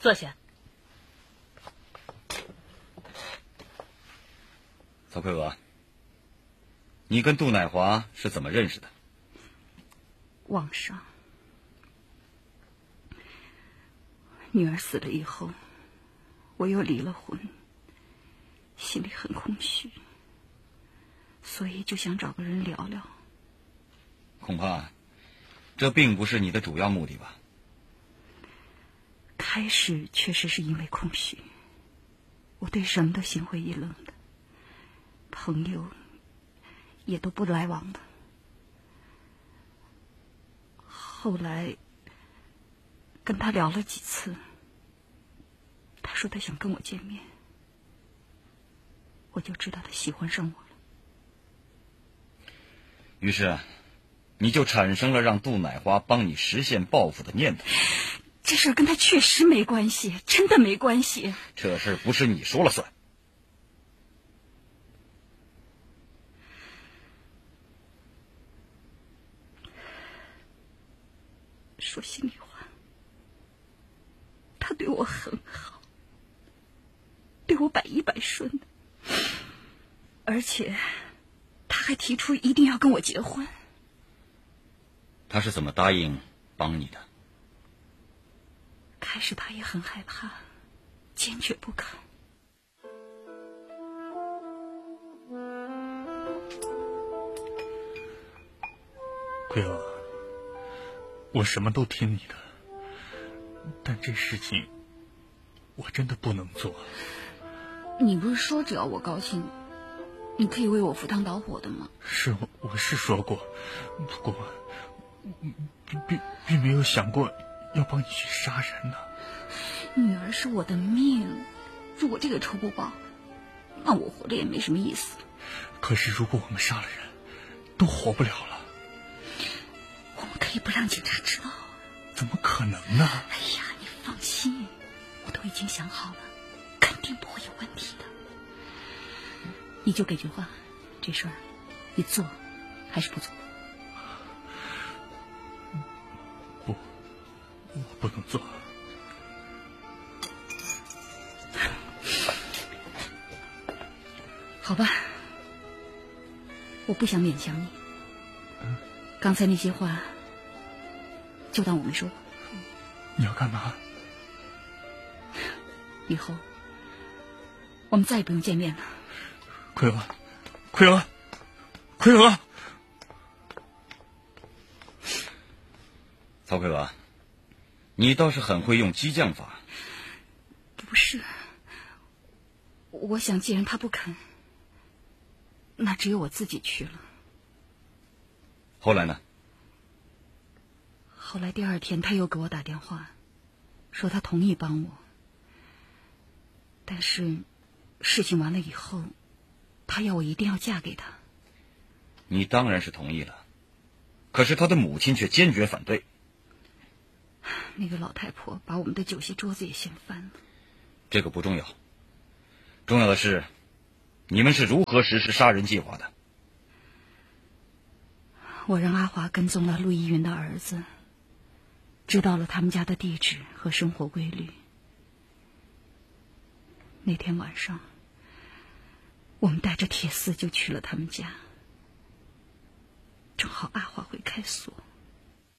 坐下。 曹奎娥，你跟杜乃华是怎么认识的？ 网上。女儿死了以后，我又离了婚，心里很空虚，所以就想找个人聊聊。 恐怕这并不是你的主要目的吧？ 开始确实是因为空虚，我对什么都心灰意冷的，朋友也都不来往了。后来跟他聊了几次，他说他想跟我见面，我就知道他喜欢上我了。 于是你就产生了让杜乃华帮你实现报复的念头。 这事跟他确实没关系，真的没关系。 这事不是你说了算。 说心里话，他对我很好，对我百依百顺的，而且他还提出一定要跟我结婚。 他是怎么答应帮你的？ 开始他也很害怕，坚决不肯。 奎娥，我什么都听你的，但这事情我真的不能做。 你不是说只要我高兴，你可以为我赴汤蹈火的吗？ 是，我是说过，不过并没有想过要帮你去杀人呢。 女儿是我的命，如果这个仇不报，那我活着也没什么意思。 可是如果我们杀了人，都活不了了。 我们可以不让警察知道。 怎么可能呢？ 哎呀，你放心，我都已经想好了，肯定不会有问题的。你就给句话，这事儿你做还是不做？ 不，我不能做。 好吧，我不想勉强你。刚才那些话，就当我没说过。 你要干嘛？ 以后我们再也不用见面了。 奎娥，奎娥，奎娥！ 曹奎娥，你倒是很会用激将法。 不是，我想既然他不肯，那只有我自己去了。 后来呢？ 后来第二天他又给我打电话，说他同意帮我，但是事情完了以后，他要我一定要嫁给他。 你当然是同意了，可是他的母亲却坚决反对。 那个老太婆把我们的酒席桌子也掀翻了。 这个不重要，重要的是你们是如何实施杀人计划的。 我让阿华跟踪了陆依云的儿子，知道了他们家的地址和生活规律。那天晚上，我们带着铁丝就去了他们家，正好阿华会开锁。